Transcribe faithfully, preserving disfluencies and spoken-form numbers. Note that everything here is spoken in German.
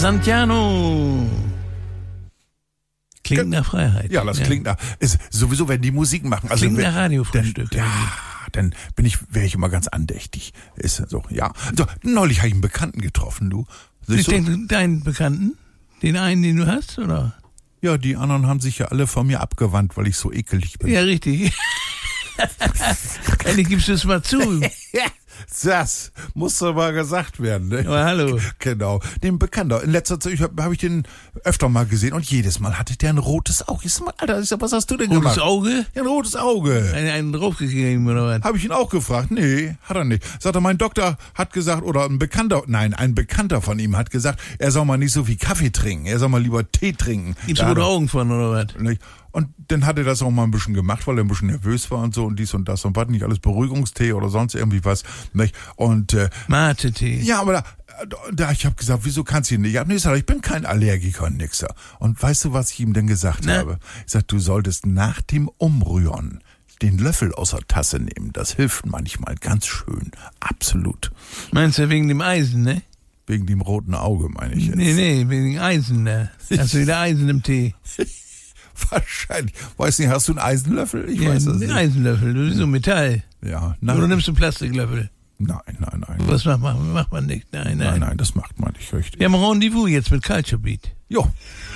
Santiano. Klingt nach Freiheit. Ja, das ja. klingt nach, ist sowieso, wenn die Musik machen. Also klingt wenn, nach Radiofrühstück. Dann, ja, dann bin ich, wäre ich immer ganz andächtig. Ist so, ja. So, neulich habe ich einen Bekannten getroffen, du. Ich denke, deinen Bekannten? Den einen, den du hast, oder? Ja, die anderen haben sich ja alle von mir abgewandt, weil ich so ekelig bin. Ja, richtig. Endlich gibst du es mal zu. Das muss doch mal gesagt werden. Ne? Aber hallo. Genau. Den Bekannter. In letzter Zeit habe hab ich den öfter mal gesehen und jedes Mal hatte der ein rotes Auge. Ich sag mal, Alter, was hast du denn rotes gemacht? Rotes Auge? Ja, ein rotes Auge. Einen, einen draufgegeben oder was? Habe ich ihn auch gefragt. Nee, hat er nicht. Sagt er, mein Doktor hat gesagt, oder ein Bekannter, nein, ein Bekannter von ihm hat gesagt, er soll mal nicht so viel Kaffee trinken. Er soll mal lieber Tee trinken. Gibt's rote Augen von oder was? Nicht? Und dann hat er das auch mal ein bisschen gemacht, weil er ein bisschen nervös war und so und dies und das und was, nicht alles Beruhigungstee oder sonst irgendwie was. Nicht? Und äh, Mate-Tee. Ja, aber da, da ich habe gesagt, wieso kannst du ihn nicht? Ich habe nicht gesagt, ich bin kein Allergiker und nixer. Und weißt du, was ich ihm denn gesagt Na? habe? Ich sag, du solltest nach dem Umrühren den Löffel aus der Tasse nehmen. Das hilft manchmal ganz schön. Absolut. Meinst du wegen dem Eisen, ne? Wegen dem roten Auge, meine ich jetzt. Nee, nee, wegen dem Eisen, ne? Hast du wieder Eisen im Tee? Wahrscheinlich. Weiß nicht, hast du einen Eisenlöffel? Ich ja, weiß das nicht. Einen Eisenlöffel, du bist so Metall. Ja, nein. Oder nimmst du einen Plastiklöffel? Nein, nein, nein. Was macht man, macht man nicht? Nein, nein. Nein, nein, das macht man nicht richtig. Wir haben ein Rendezvous jetzt mit Culture Beat. Jo.